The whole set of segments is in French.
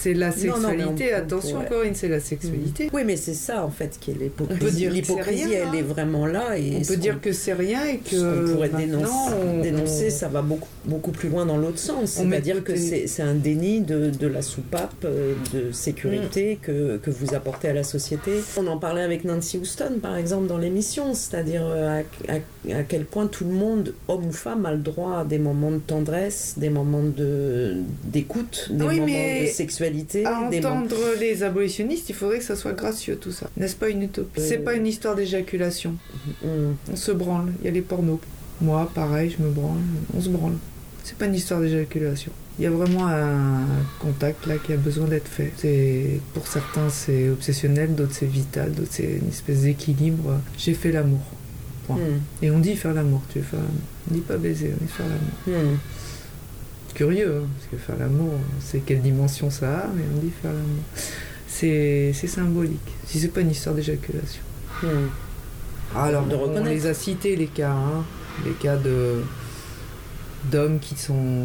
c'est la sexualité. Attention, Corinne, c'est la sexualité. Oui, mais c'est ça en fait qui est l'hypocrisie. On peut dire l'hypocrisie, rien, elle est vraiment là. Et on peut dire que c'est rien et que ce qu'on pourrait dénoncer, ça va beaucoup plus loin dans l'autre sens. C'est-à-dire que c'est un déni de la soupape de sécurité que vous apportez à la société. On en parlait avec Nancy Houston, par exemple, dans l'émission, c'est-à-dire à quel point tout le monde, homme ou femme, a le droit à des moments de tendresse, des moments d'écoute, des moments de sexualité. À entendre les abolitionnistes, il faudrait que ça soit gracieux tout ça. N'est-ce pas une utopie? C'est pas une histoire d'éjaculation. On se branle, il y a les pornos. Moi, pareil, je me branle, on se branle. C'est pas une histoire d'éjaculation. Il y a vraiment un contact là qui a besoin d'être fait. Pour certains, c'est obsessionnel, d'autres c'est vital, d'autres c'est une espèce d'équilibre. J'ai fait l'amour. Point. Et on dit faire l'amour, tu veux faire l'amour. On dit pas baiser, on dit faire l'amour. Curieux, hein, parce que faire l'amour, c'est quelle dimension ça a, mais on dit faire l'amour. C'est symbolique, si c'est pas une histoire d'éjaculation. Alors, on les a cités, les cas, hein, les cas d'hommes qui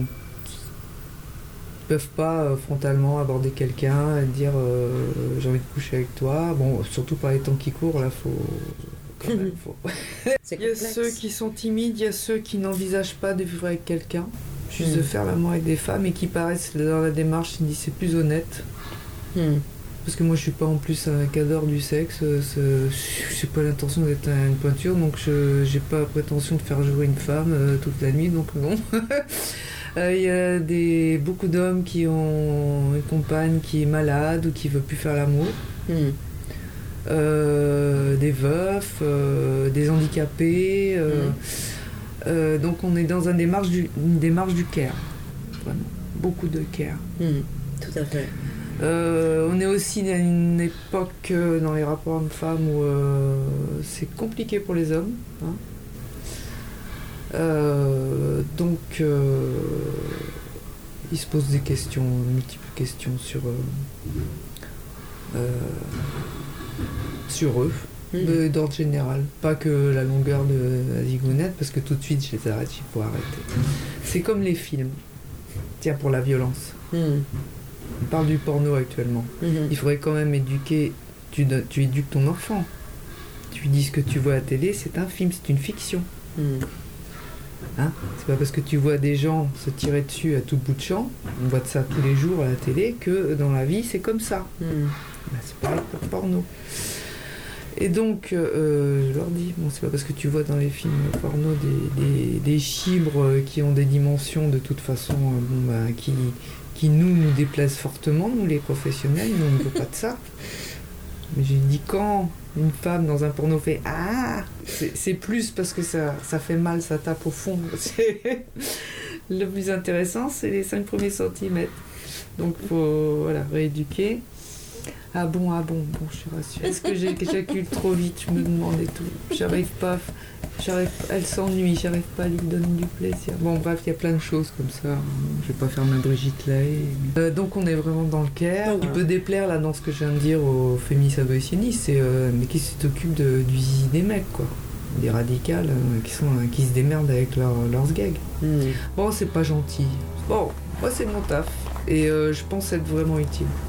peuvent pas frontalement aborder quelqu'un et dire j'ai envie de coucher avec toi. Bon, surtout par les temps qui courent, là, faut... Quand même, il y a ceux qui sont timides, il y a ceux qui n'envisagent pas de vivre avec quelqu'un, juste de faire l'amour avec des femmes et qui paraissent dans la démarche, ils disent c'est plus honnête. Parce que moi je suis pas en plus un cadre du sexe, j'ai pas l'intention d'être une pointure, donc j'ai pas prétention de faire jouer une femme toute la nuit, donc non. Il y a beaucoup d'hommes qui ont une compagne qui est malade ou qui veut plus faire l'amour. Des veufs, des handicapés. Donc on est dans une démarche du care. Vraiment. Beaucoup de care. Tout à fait. On est aussi à une époque dans les rapports hommes-femmes où c'est compliqué pour les hommes. Hein. Donc ils se posent des questions, multiples questions sur eux, d'ordre général. Pas que la longueur de la zigounette, parce que tout de suite je les arrête, il faut arrêter. C'est comme les films. Tiens, pour la violence. On parle du porno actuellement. Il faudrait quand même éduquer. Tu éduques ton enfant. Tu lui dis ce que tu vois à la télé, c'est un film, c'est une fiction. Hein, c'est pas parce que tu vois des gens se tirer dessus à tout bout de champ, on voit de ça tous les jours à la télé, que dans la vie c'est comme ça. C'est pareil pour le porno. Et donc je leur dis, c'est pas parce que tu vois dans les films porno des chibres qui ont des dimensions de toute façon qui nous déplaisent fortement, nous les professionnels, nous on ne veut pas de ça. Mais j'ai dit, quand une femme dans un porno fait ah, c'est plus parce que ça fait mal, ça tape au fond. Le plus intéressant, c'est les 5 premiers centimètres. Donc il faut rééduquer. Ah bon, je suis rassurée. Est-ce que j'éjacule trop vite? Je me demande et tout. Elle s'ennuie, j'arrive pas à lui donner du plaisir. Bon, bref, il y a plein de choses comme ça. Je vais pas faire ma Brigitte Lahaie. Donc on est vraiment dans le care. Il peut déplaire là dans ce que je viens de dire aux féministes abolitionnistes, c'est mais qui s'occupent du zizi des mecs, quoi. Des radicales qui se démerdent avec leurs gags. Bon, c'est pas gentil. Bon, moi c'est mon taf. Et je pense être vraiment utile.